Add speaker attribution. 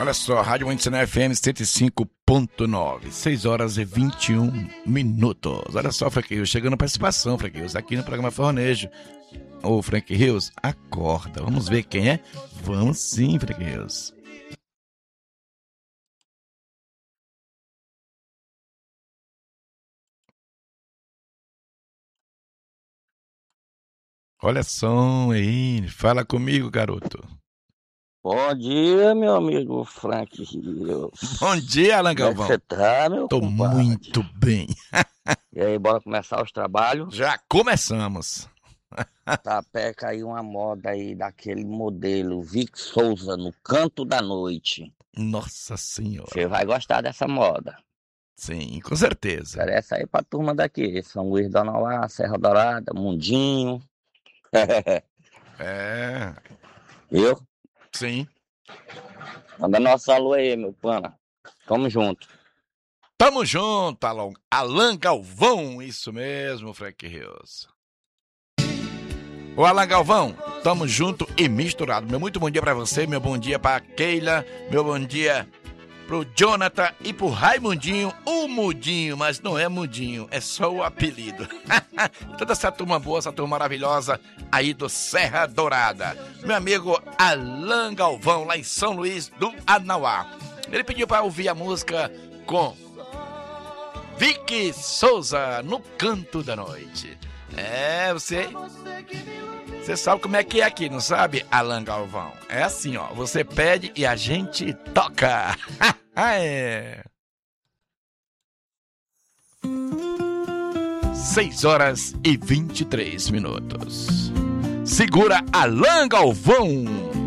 Speaker 1: Olha só, Rádio Mantina FM 105.9, 6 horas e 21 minutos. Olha só, Frank Rios, chegando participação, Frank Rios, aqui no programa Fornejo. Ô, Frank Rios, acorda. Vamos ver quem é? Vamos sim, Frank Rios. Olha só aí, fala comigo, garoto.
Speaker 2: Bom dia, meu amigo Frank Rios.
Speaker 1: Bom dia, Alan Galvão.
Speaker 2: Como é que você tá, meu
Speaker 1: Tô
Speaker 2: compadre?
Speaker 1: muito bem.
Speaker 2: E aí, bora começar os trabalhos?
Speaker 1: Já começamos.
Speaker 2: Tá, pega aí uma moda aí daquele modelo Vic Souza no Canto da Noite.
Speaker 1: Nossa Senhora.
Speaker 2: Você vai gostar dessa moda.
Speaker 1: Sim, com certeza.
Speaker 2: Interessa aí pra turma daqui. São Luís do Anauá, Serra Dourada, Mundinho.
Speaker 1: É.
Speaker 2: Viu?
Speaker 1: Sim.
Speaker 2: Manda nosso alô aí, meu pana. Tamo junto.
Speaker 1: Tamo junto, Alan Galvão. Isso mesmo, Frank Rios. Ô, Alan Galvão, tamo junto e misturado. Meu muito bom dia pra você, meu bom dia pra Keila, meu bom dia pro Jonathan e pro Raimundinho, o Mudinho, mas não é Mudinho, é só o apelido. Toda essa turma boa, essa turma maravilhosa aí do Serra Dourada. Meu amigo Alan Galvão, lá em São Luís do Anauá. Ele pediu pra ouvir a música com Vic Souza, No Canto da Noite. É, você sabe como é que é aqui, não sabe, Alan Galvão? É assim, ó, você pede e a gente toca. É. 6 horas e 23 minutos. Segura Alan Galvão.